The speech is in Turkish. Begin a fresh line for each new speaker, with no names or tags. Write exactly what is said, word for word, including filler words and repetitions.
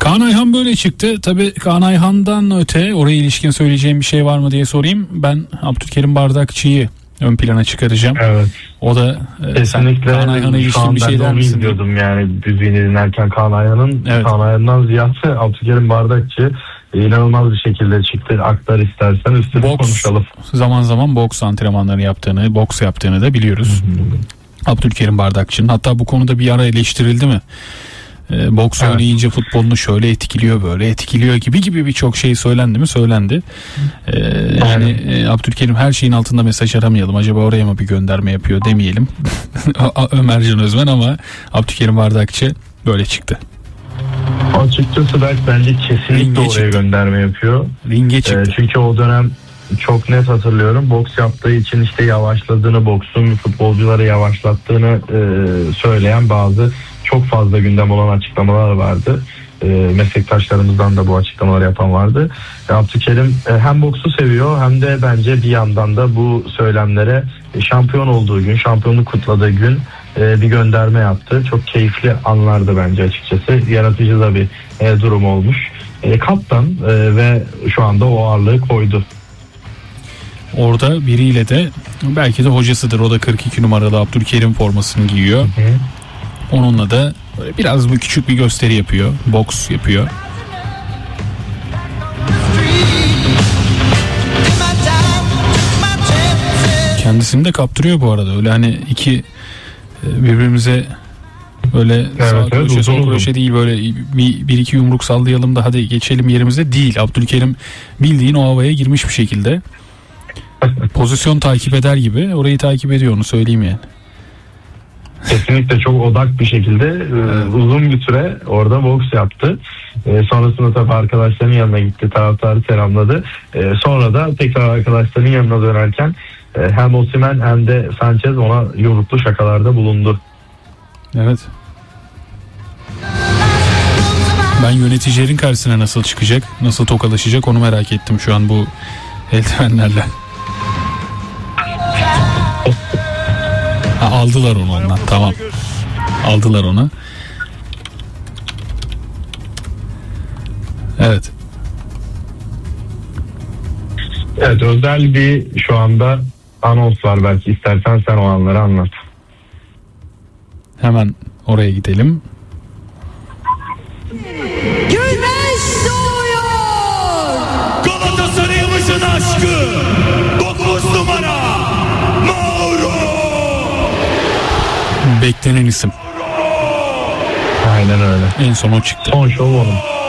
Kaan Ayhan böyle çıktı. Tabii Kaan Ayhan'dan öte oraya ilişkin söyleyeceğim bir şey var mı diye sorayım. Ben Abdülkerim Bardakçı'yı ön plana çıkaracağım.
Evet.
O da
kesinlikle
Kaan Ayhan'a ilişkin bir şey der misin?
Biliyordum yani düzgünü dinlerken Kaan Ayhan'ın
evet.
Kaan Ayhan'dan ziyade Abdülkerim Bardakçı inanılmaz bir şekilde çıktı. Aktar istersen üstüne boks, konuşalım.
Zaman zaman boks antrenmanları yaptığını, boks yaptığını da biliyoruz. Hı-hı. Abdülkerim Bardakçı'nın. Hatta bu konuda bir ara eleştirildi mi? E, boks evet. oynayınca futbolunu şöyle etkiliyor, böyle etkiliyor gibi gibi birçok şey söylendi mi? Söylendi. E, yani e, Abdülkerim her şeyin altında mesaj aramayalım. Acaba oraya mı bir gönderme yapıyor demeyelim. Ömercan Özmen ama Abdülkerim Bardakçı böyle çıktı.
Açıkçası belki bence kesinlikle Ringe oraya çıktı. Gönderme yapıyor.
Ringe çıktı.
E, çünkü o dönem çok net hatırlıyorum. Boks yaptığı için işte yavaşladığını, boksun futbolcuları yavaşlattığını e, söyleyen bazı çok fazla gündem olan açıklamalar vardı. E, meslektaşlarımızdan da bu açıklamaları yapan vardı. E, Abdülkerim e, hem boksu seviyor hem de bence bir yandan da bu söylemlere e, şampiyon olduğu gün, şampiyonluk kutladığı gün e, bir gönderme yaptı. Çok keyifli anlardı bence açıkçası. Yaratıcı da bir e, durum olmuş. E, kaptan e, ve şu anda o ağırlığı koydu.
Orada biriyle de belki de hocasıdır. O da kırk iki numaralı Abdülkerim formasını giyiyor. Hı hı. Onunla da biraz bir küçük bir gösteri yapıyor. Boks yapıyor. Kendisini de kaptırıyor bu arada. Öyle hani iki birbirimize böyle evet, sağ kroşe evet, sol kroşe değil, böyle bir, bir iki yumruk sallayalım da hadi geçelim yerimize değil. Abdülkerim bildiğin o havaya girmiş bir şekilde. Pozisyon takip eder gibi orayı takip ediyor, onu söyleyeyim yani.
Kesinlikle çok odak bir şekilde evet. uzun bir süre orada boks yaptı. E, sonrasında tabii arkadaşlarının yanına gitti, taraftarı selamladı. E, sonra da tekrar arkadaşlarının yanına dönerken e, hem Osimhen hem de Sanchez ona yumruklu şakalarda bulundu.
Evet. Ben yöneticilerin karşısına nasıl çıkacak, nasıl tokalaşacak onu merak ettim şu an bu eldivenlerle. Ha, aldılar onu ondan, tamam. Aldılar onu. Evet.
Evet, özel bir şu anda anons var, belki istersen sen o anları anlat.
Hemen oraya gidelim.
Güneş doğuyor.
Galatasaray'ımızın aşkı dokuz numara Mauro.
Beklenen isim.
Aynen öyle.
En son o çıktı.
Son şov onun.